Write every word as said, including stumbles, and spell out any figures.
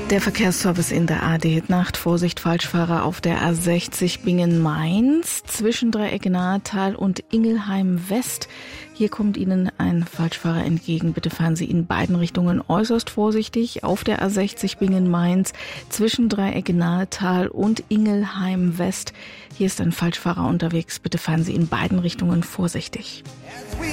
Der Verkehrsservice in der A D. Nacht, Vorsicht, Falschfahrer auf der A sechzig Bingen-Mainz zwischen Dreieck-Nahetal und Ingelheim-West. Hier kommt Ihnen ein Falschfahrer entgegen. Bitte fahren Sie in beiden Richtungen äußerst vorsichtig. Auf der A sechzig Bingen-Mainz zwischen Dreieck-Nahetal und Ingelheim-West. Hier ist ein Falschfahrer unterwegs. Bitte fahren Sie in beiden Richtungen vorsichtig.